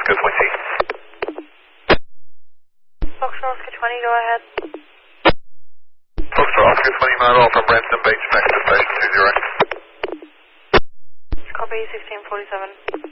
Oscar 20. Foxtrot Oscar 20, go ahead. Foxtrot Oscar 20, mile from Brampton Beach, back to station 20. Copy, 1647.